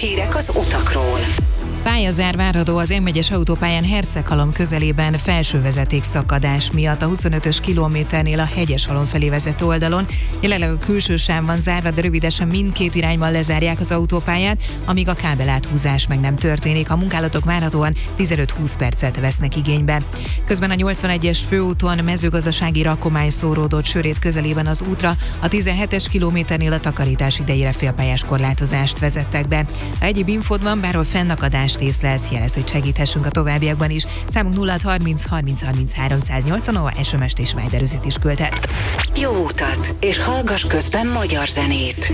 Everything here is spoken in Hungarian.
hírek az utakról. Pályazár várható az M1-es autópályán Herceghalom közelében felsővezeték szakadás miatt a 25-ös kilométernél a Hegyeshalom felé vezető oldalon. Jelenleg a külső sáv van zárva, de rövidesen mindkét irányban lezárják az autópályát, amíg a kábeláthúzás meg nem történik. A munkálatok várhatóan 15-20 percet vesznek igénybe. Közben a 81-es főúton mezőgazdasági rakomány szóródott Sörét közelében az útra, a 17-es kilométernél a takarítás idejére félpályás korlátozást vezettek be. Ha egyéb infód van, bárhol fennakadást észlelsz, jelezd, hogy segíthessünk a továbbiakban is. Számunk 0630 30 30 380, ahol SMS-t és Viber-üzenetést is küldhetsz. Jó utat, és hallgass közben magyar zenét.